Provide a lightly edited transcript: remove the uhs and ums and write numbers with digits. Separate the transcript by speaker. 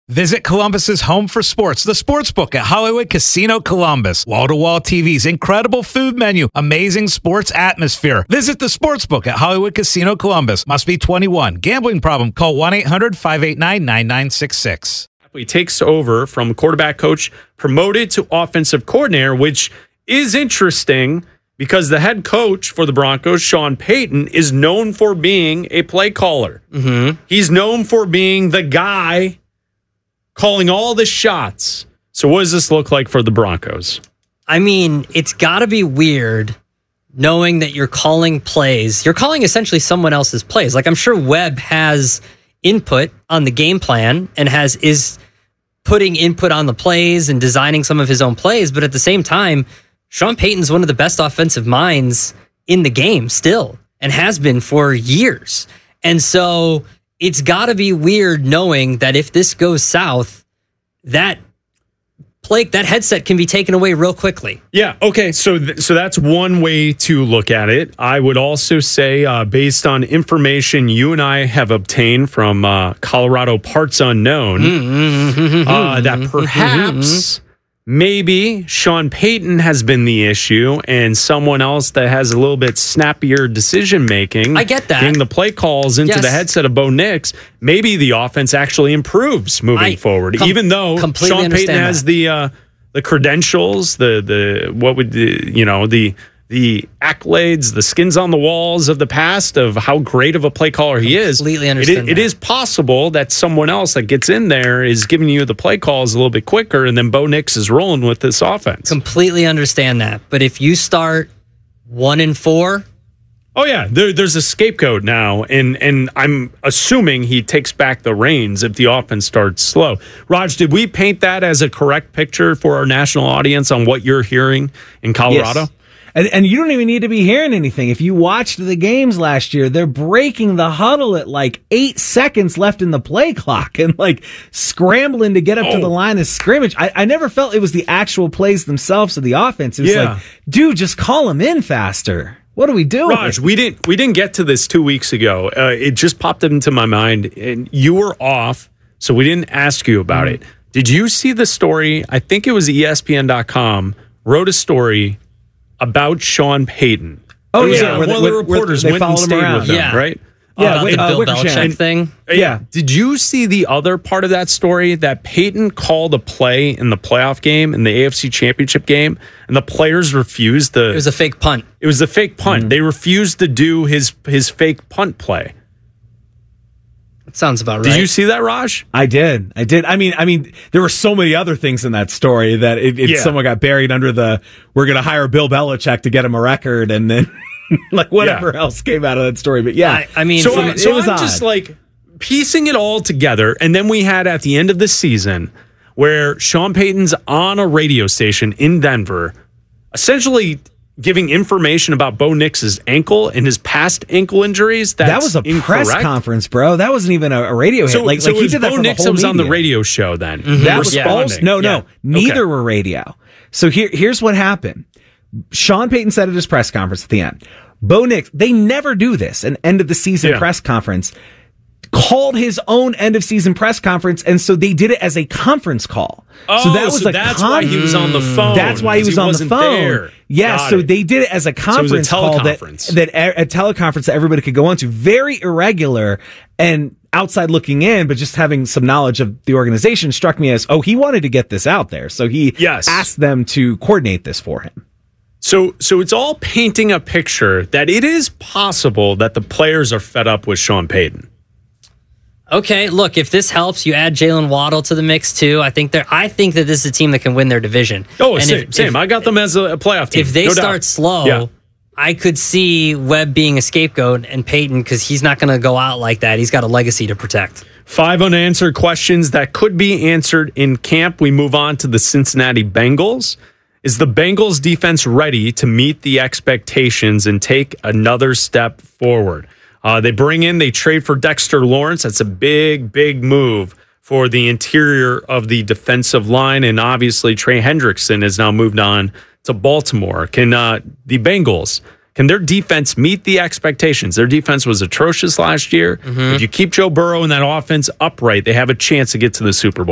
Speaker 1: Visit Columbus's home for sports, the Sportsbook at Hollywood Casino Columbus. Wall-to-wall TVs, incredible food menu, amazing sports atmosphere. Visit the Sportsbook at Hollywood Casino Columbus. Must be 21. Gambling problem? Call 1-800-589-9966.
Speaker 2: He takes over from quarterback coach, promoted to offensive coordinator, which is interesting because the head coach for the Broncos, Sean Payton, is known for being a play caller.
Speaker 3: Mm-hmm.
Speaker 2: He's known for being the guy calling all the shots. So what does this look like for the Broncos?
Speaker 3: I mean, it's got to be weird knowing that you're calling plays. You're calling essentially someone else's plays. Like, I'm sure Webb has input on the game plan and is putting input on the plays and designing some of his own plays. But at the same time, Sean Payton's one of the best offensive minds in the game still and has been for years. And so it's got to be weird knowing that if this goes south, that headset can be taken away real quickly.
Speaker 2: Yeah, okay, so that's one way to look at it. I would also say, based on information you and I have obtained from Colorado Parts Unknown, that perhaps maybe Sean Payton has been the issue and someone else that has a little bit snappier decision-making.
Speaker 3: I get that.
Speaker 2: Getting the play calls into the headset of Bo Nix, maybe the offense actually improves moving forward. Even though Sean Payton has the credentials, the accolades, the skins on the walls of the past of how great of a play caller he is.
Speaker 3: Completely understand
Speaker 2: It is possible that someone else that gets in there is giving you the play calls a little bit quicker, and then Bo Nix is rolling with this offense.
Speaker 3: Completely understand that. But if you start 1-4...
Speaker 2: Oh, yeah, there's a scapegoat now, and I'm assuming he takes back the reins if the offense starts slow. Raj, did we paint that as a correct picture for our national audience on what you're hearing in Colorado?
Speaker 4: Yes. And you don't even need to be hearing anything. If you watched the games last year, they're breaking the huddle at like 8 seconds left in the play clock and like scrambling to get up to the line of scrimmage. I never felt it was the actual plays themselves of the offense. It was like, dude, just call them in faster. What are we doing?
Speaker 2: Raj, we didn't get to this 2 weeks ago. It just popped into my mind, and you were off, so we didn't ask you about it. Did you see the story? I think it was ESPN.com wrote a story about Sean Payton.
Speaker 4: Oh, yeah.
Speaker 2: One of the reporters went and stayed with them, right?
Speaker 3: Yeah, the Bill Belichick thing.
Speaker 2: Yeah. Did you see the other part of that story that Payton called a play in the playoff game, in the AFC Championship game, and the players refused to...
Speaker 3: It was a fake punt.
Speaker 2: It was a fake punt. They refused to do his fake punt play.
Speaker 3: That sounds about right.
Speaker 2: Did you see that, Raj?
Speaker 4: I did. I mean, there were so many other things in that story that someone got buried under we're going to hire Bill Belichick to get him a record, and then like whatever else came out of that story. But yeah,
Speaker 3: I mean,
Speaker 2: so
Speaker 4: it was
Speaker 2: I'm just like piecing it all together, and then we had at the end of the season where Sean Payton's on a radio station in Denver, essentially giving information about Bo Nix's ankle and his past ankle injuries.
Speaker 4: That was a press conference, bro. That wasn't even a radio hit. Like he did that for the whole media.
Speaker 2: Bo Nix was on the radio show then.
Speaker 4: That was false. No. Neither were radio. So here's what happened. Sean Payton said at his press conference at the end, Bo Nix, they never do this, an end of the season press conference, called his own end of season press conference, and so they did it as a conference call.
Speaker 2: So that's why he was on the phone.
Speaker 4: That's why he was on the phone. Yeah, so they did it as a conference call that a teleconference that everybody could go on to. Very irregular and outside looking in, but just having some knowledge of the organization struck me as, he wanted to get this out there. So he asked them to coordinate this for him.
Speaker 2: So it's all painting a picture that it is possible that the players are fed up with Sean Payton.
Speaker 3: Okay, look, if this helps, you add Jalen Waddle to the mix too. I think that this is a team that can win their division.
Speaker 2: Oh, same. I got them as a playoff team.
Speaker 3: If they start slow, I could see Webb being a scapegoat and Payton, because he's not going to go out like that. He's got a legacy to protect.
Speaker 2: 5 unanswered questions that could be answered in camp. We move on to the Cincinnati Bengals. Is the Bengals defense ready to meet the expectations and take another step forward? They trade for Dexter Lawrence. That's a big, big move for the interior of the defensive line. And obviously, Trey Hendrickson has now moved on to Baltimore. Can the Bengals, can their defense meet the expectations? Their defense was atrocious last year. If you keep Joe Burrow and that offense upright, they have a chance to get to the Super Bowl.